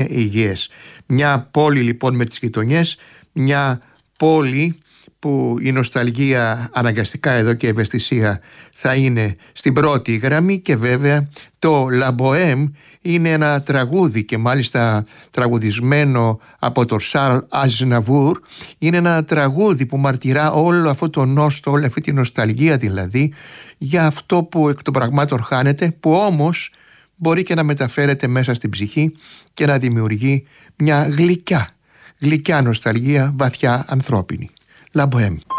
υγιές. Μια πόλη λοιπόν με τις γειτονιές, μια πόλη που η νοσταλγία αναγκαστικά εδώ και η ευαισθησία θα είναι στην πρώτη γραμμή, και βέβαια το La Bohème είναι ένα τραγούδι, και μάλιστα τραγουδισμένο από τον Charles Aznavour. Είναι ένα τραγούδι που μαρτυρά όλο αυτό το νόστο, όλη αυτή τη νοσταλγία δηλαδή, για αυτό που εκ των πραγμάτων χάνεται, που όμως μπορεί και να μεταφέρεται μέσα στην ψυχή και να δημιουργεί μια γλυκιά νοσταλγία, βαθιά ανθρώπινη. La Bohème.